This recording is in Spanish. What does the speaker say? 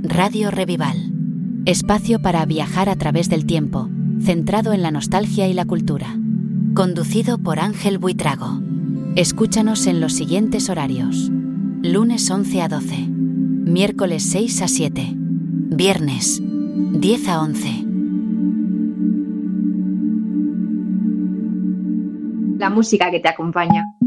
Radio Revival. Espacio para viajar a través del tiempo, centrado en la nostalgia y la cultura. Conducido por Ángel Buitrago. Escúchanos en los siguientes horarios: lunes 11 a 12, miércoles 6 a 7, viernes 10 a 11. La música que te acompaña.